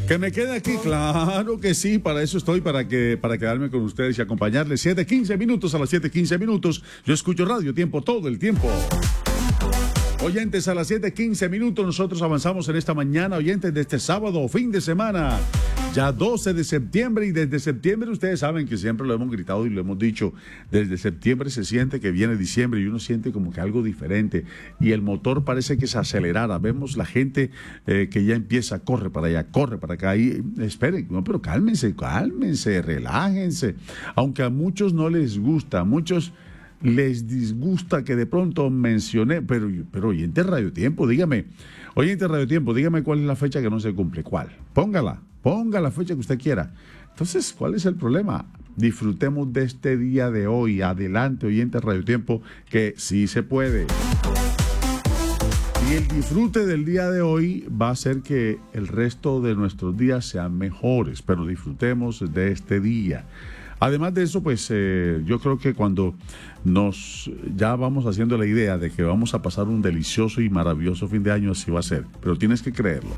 Que me quede aquí, claro que sí, para eso estoy, para quedarme con ustedes y acompañarles 7:15 minutos a las 7:15 minutos. Yo escucho Radio Tiempo todo el tiempo. Oyentes, a las 7:15 minutos nosotros avanzamos en esta mañana, oyentes, de este sábado, fin de semana, ya 12 de septiembre, y desde septiembre ustedes saben que siempre lo hemos gritado y lo hemos dicho, desde septiembre se siente que viene diciembre y uno siente como que algo diferente y el motor parece que se acelerara. Vemos la gente que ya empieza, corre para allá, corre para acá, y esperen, no, pero cálmense, relájense, aunque a muchos no les gusta, a muchos les disgusta que de pronto mencioné, pero oyente Radio Tiempo, dígame cuál es la fecha que no se cumple. ¿Cuál? Ponga la fecha que usted quiera. Entonces, ¿cuál es el problema? Disfrutemos de este día de hoy. Adelante, oyente Radio Tiempo, que sí se puede. Y el disfrute del día de hoy va a hacer que el resto de nuestros días sean mejores, pero disfrutemos de este día. Además de eso, pues yo creo que cuando ya vamos haciendo la idea de que vamos a pasar un delicioso y maravilloso fin de año, así va a ser, pero tienes que creerlo.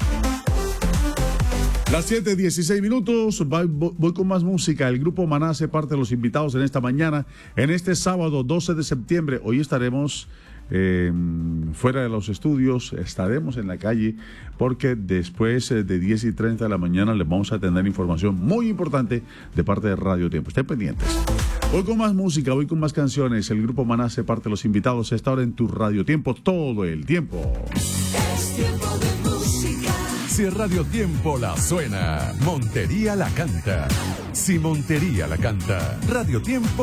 Las 7:16 minutos, voy con más música. El grupo Maná hace parte de los invitados en esta mañana, en este sábado 12 de septiembre. Hoy estaremos fuera de los estudios, estaremos en la calle, porque después de 10:30 de la mañana les vamos a tener información muy importante de parte de Radio Tiempo. Estén pendientes. Voy con más música, voy con más canciones. El grupo Maná hace parte de los invitados a esta hora en tu Radio Tiempo todo el tiempo. Es tiempo de música. Si Radio Tiempo la suena, Montería la canta. Si Montería la canta, Radio Tiempo